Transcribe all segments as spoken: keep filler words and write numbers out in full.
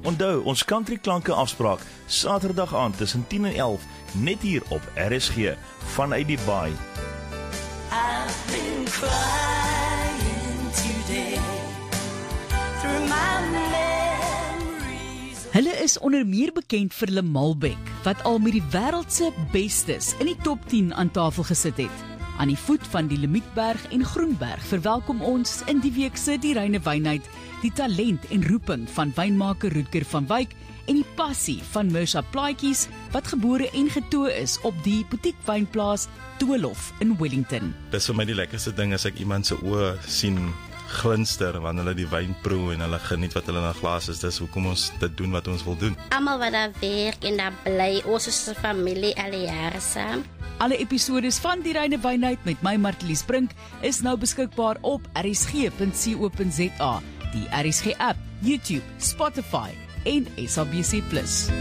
Onthou, ons country klanke afspraak, Saterdag aand tussen tien en elf, net hier op R S G, vanuit die baai. I've been crying today through my memories. Hulle is onder meer bekend vir hulle Malbec, wat al met die wêreld se bestes in die top tien aan tafel gesit het. Aan die voet van die Limietberg en Groenberg verwelkom ons in die week se Die Reine Wynheid die talent en roeping van wynmaker Rutger van Wyk en die passie van Mirsha Plaatjies, wat gebore en getoe is op die boutique wynplaas Toolof in Wellington. Dis vir my die lekkerste ding as ek iemand se oë sien glinster wanneer hulle die wyn proe en hulle geniet wat hulle in 'n glas is. Dis hoekom ons dit doen wat ons wil doen. Almal wat daar werk en daar bly, ons is 'n familie alle jare saam. Alle episodes van Die Reine Wynheid met my Martelies Brink is nou beskikbaar op r s g punt co punt z a, die R S G app, YouTube, Spotify en S A B C plus.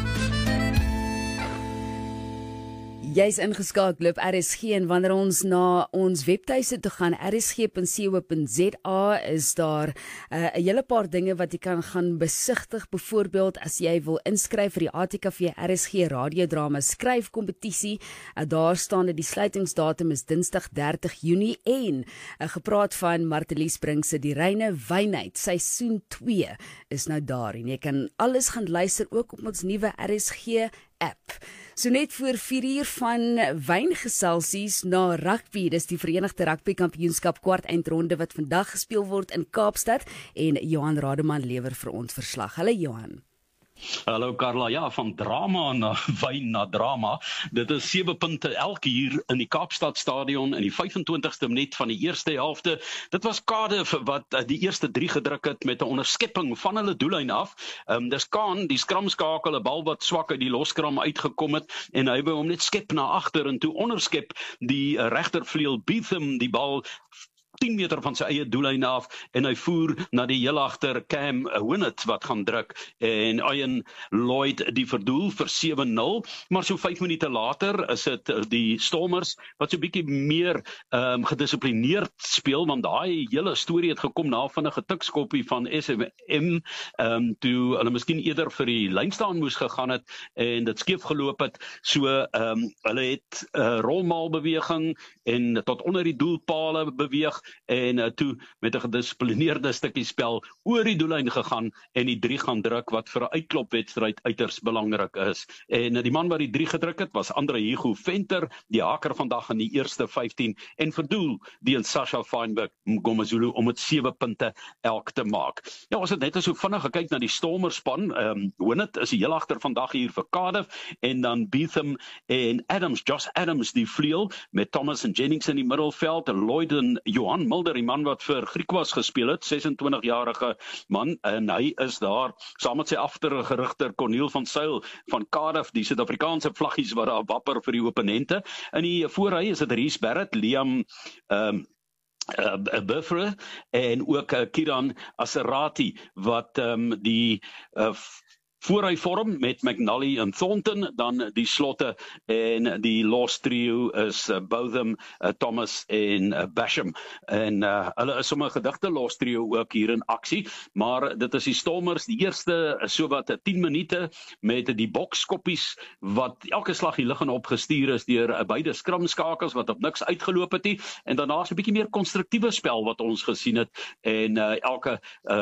Jy's ingeskakel op R S G en wanneer ons na ons webtuiste toe gaan, r s g punt co punt z a, is daar 'n uh, hele paar dinge wat jy kan gaan besigtig. Byvoorbeeld as jy wil inskryf vir die A T K V R S G radiodrama skryfkompetisie, uh, daar staan dat die sluitingsdatum is Dinsdag dertig Junie en uh, gepraat van Martelies Brink se Die Reine Wynheid seisoen twee is nou daar en jy kan alles gaan luister ook op ons nuwe R S G app. So net voor vier uur van wyngeselsies na rugby, dis die Verenigde Rugby Kampioenskap kwart eindronde wat vandag gespeel word in Kaapstad en Johan Rademan lewer vir ons verslag. Hallo Johan. Hallo Carla, ja, van drama na wyn na drama. Dit is sewe punte elke hier in die Kaapstad Stadion in die vyfentwintigste minuut van die eerste helfte. Dit was Cardiff wat die eerste drie gedruk het met 'n onderskepping van hulle doellyn af. Um, dis Kaan, die skramskakel, 'n bal wat swak uit die loskram uitgekom het en hy wou hom net skep na agter en toe onderskep die regtervleuel Beetham die bal tien meter van sy eie doellyn af en hy voer na die heel agter Cam Winnett wat gaan druk en Ian Lloyd die verdoel vir sewe nul, maar so vyf minute later is dit die Stormers wat so 'n bietjie meer um, gedissiplineerd speel, want daai hele storie het gekom na van 'n getikskoppie van S M M um, toe hulle miskien eerder vir die lynstaan moes gegaan het en dit skeef geloop het, so um, hulle het uh, rolmaalbeweging en tot onder die doelpale beweeg en uh, toe met 'n gedissiplineerde stukkie spel oor die doellyn gegaan en die drie gaan druk wat vir 'n uitklopwedstryd uiters belangrik is. En uh, die man wat die drie gedruk het was Andre Hugo Venter, die haker vandag in die eerste vyftien en verdoel die en Sasha Feinberg Mgomezulu om met sewe punte elk te maak. Ja, ons het net so vinnig gekyk na die Stormerspan. Um, Winnett is heel agter vandag hier vir Cardiff en dan Beetham en Adams, Josh Adams die vleuel met Thomas en Jennings in die middelveld, Lloyd en Johan Mulder, die man wat vir Griekwas gespeel het, sesentwintig-jarige man, en hy is daar, saam met sy agtergerigter Corneel van Sail van Cardiff, die Suid-Afrikaanse vlaggies wat daar wapper vir die opponente. In die voorry is dit Rhys Barrett, Liam um, uh, Buffre en ook uh, Kiran Aserati wat um, die uh, voorry vorm met McNally en Thornton, dan die slotte en die los trio is uh, Botham, uh, Thomas en uh, Basham. En uh, hulle is sommer gedigte los trio ook hier in aksie, maar dit is die Stormers, die eerste so wat tien minute met die bokskoppies wat elke slag die lig in opgestuur is deur uh, beide skramskakels wat op niks uitgeloop het nie, en daarna is 'n bietjie meer konstruktiewe spel wat ons gesien het, en uh, elke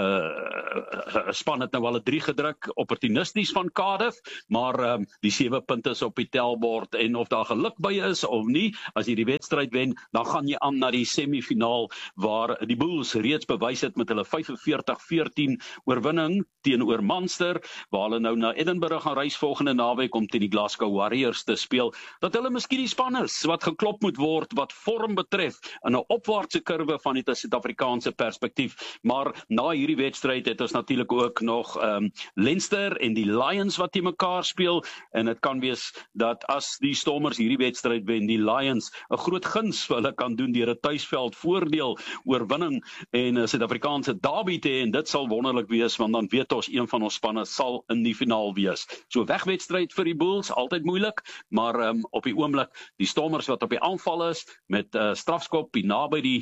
uh, span het nou al 'n drie gedruk, opportunisties van Cardiff, maar um, die sewe punte is op die telbord en of daar geluk by is of nie, as jy die wedstryd wen, dan gaan jy aan na die semifinaal waar die Bulls reeds bewys het met hulle vyfenveertig veertien oorwinning teenoor Munster, waar hulle nou na Edinburgh gaan reis volgende naweek om teen die Glasgow Warriors te speel, dat hulle miskien die span is wat geklop moet word wat vorm betref in 'n opwaartse kurwe van die Suid-Afrikaanse perspektief, maar na hierdie wedstryd het ons natuurlik ook nog um, Leinster en die Lions wat teen mekaar speel, en dit kan wees dat as die Stormers hierdie wedstryd wen, die Lions 'n groot guns vir hulle kan doen deur 'n tuisveld voordeel, oorwinning en 'n Suid-Afrikaanse derby te hê, en dit sal wonderlik wees, want dan weet ons een van ons spanne sal in die finaal wees. So wegwedstryd vir die Bulls, altyd moeilik, maar um, op die oomblik, die Stormers wat op die aanval is, met uh, strafskop, die naby die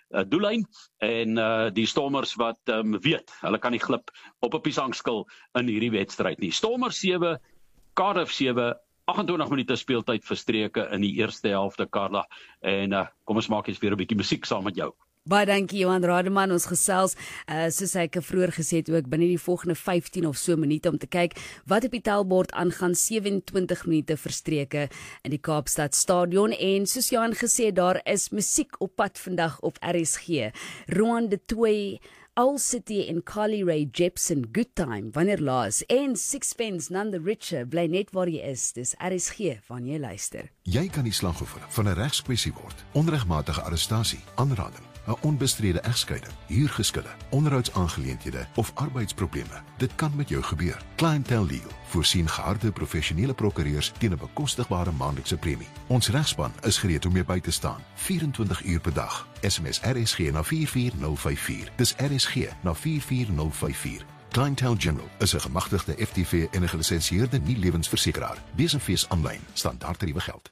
uh, doellyn en uh, die Stormers wat um, weet, hulle kan nie glip op 'n piesangskil in hierdie wedstryd nie. Stormers sewe, Cardiff sewe, agt-en-twintig minute speeltyd verstreke in die eerste helfte, Carla, en uh, kom ons maak eens weer 'n bietjie musiek saam met jou. Baie dankie Johan Rademan, ons gesels, uh, soos ek vroeër gesê het ook, binne die volgende vyftien of so minute om te kyk wat op die tellbord aangaan, sewe-en-twintig minute verstreke in die Kaapstad Stadion, en soos Johan gesê, daar is musiek op pad vandag op R S G. Roan de Toey, Owl City en Carly Rae Jepsen, Good Time, wanneer laas, en Sixpence, None the Richer, bly net waar jy is, dis R S G, wanneer jy luister. Jy kan die slagoffer van 'n regskwessie word, onregmatige arrestasie, aanranding, 'n onbestrede egskeiding, huurgeskille, onderhoudsaangeleenthede of arbeidsprobleme. Dit kan met jou gebeur. Clientele Legal voorsien geharde professionele prokureurs teen 'n bekostigbare maandelikse premie. Ons regspan is gereed om jou by te staan, vyf-en-twintig uur per dag. S M S R S G na vier vier nul vyf vier. Dis R S G na vier vier nul vyf vier. Clientele General is 'n gemagtigde F T V en 'n gelisensieerde nie-lewensversekeraar. Wees en fees aanlyn, standaardtariewe geld.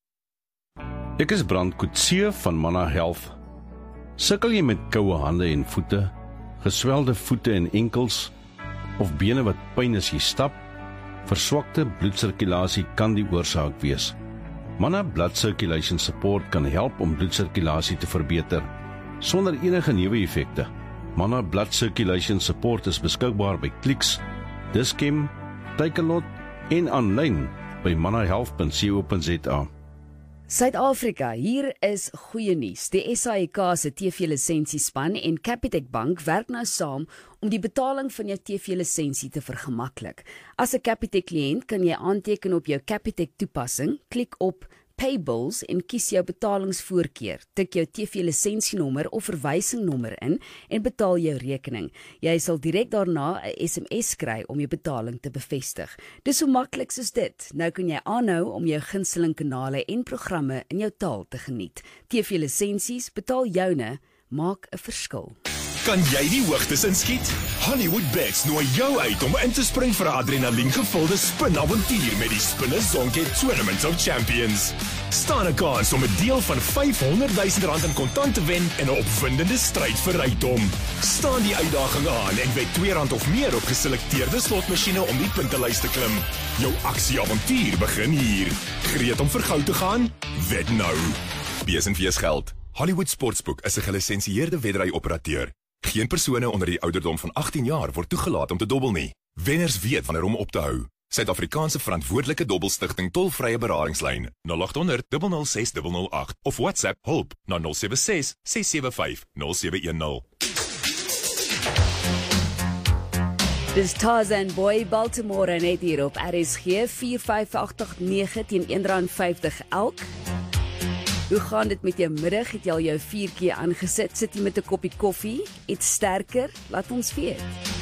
Ek is Brand Coetzee van Manna Health. Sukkel jy met koue hande en voete, geswelde voete en enkels, of bene wat pyn as jy stap? Verswakte bloedsirkulasie kan die oorsaak wees. Manna Blood Circulation Support kan help om bloedsirkulasie te verbeter, sonder enige neeweffekte. Manna Blood Circulation Support is beskikbaar by Clicks, Dis-Chem, Takealot en aanlyn by manna health punt co punt za. Suid-Afrika, hier is goeie nuus. Die S A I K se T V-lisensiespan en Capitec Bank werk nou saam om die betaling van jou T V-lisensie te vergemaklik. As 'n Capitec-kliënt kan jy aanteken op jou Capitec-toepassing, klik op Pay Bills en kies jou betalingsvoorkeur. Tik jou T V-lisensienommer of verwysingnommer in en betaal jou rekening. Jy sal direk daarna 'n S M S kry om jou betaling te bevestig. Dis so maklik soos dit. Nou kan jy aanhou om jou gunsteling kanale en programme in jou taal te geniet. T V-lisensies, betaal joune, maak 'n verskil. Kan jy die hoogtes inskiet? Hollywood Bets nooi jou uit om in te spring vir 'n adrenaliengevulde spinavontuur met die Spinner Zonke Tournament of Champions. Staan 'n kans om 'n deel van vyfhonderd duisend rand in kontant te wen in 'n opwindende stryd vir rykdom. Staan die uitdaging aan en wed twee rand of meer op geselekteerde slotmasjiene om die puntelys te klim. Jou aksieavontuur begin hier. Gereed om vir goud te gaan? Wed nou. Bees en fees geld. Hollywood Sportsbook is 'n gelisensieerde wedry-operateur. Geen persone onder die ouderdom van agttien jaar word toegelaat om te dobbel nie. Wenners weet wanneer om op te hou. Suid-Afrikaanse verantwoordelike dobbelstigting tolvrye beradingslyn nul agt honderd nul nul ses nul nul agt of WhatsApp hulp na nul sewe ses ses sewe vyf nul sewe een nul. Dis Tarzan Boy, Baltimore net hier op R S G, vier vyf agt agt nege teen een rand vyftig elk. Hoe gaan dit met jou middag? Het jy al jou vier keer aangesit? Sit jy met 'n koppie koffie? Iets sterker? Laat ons weet.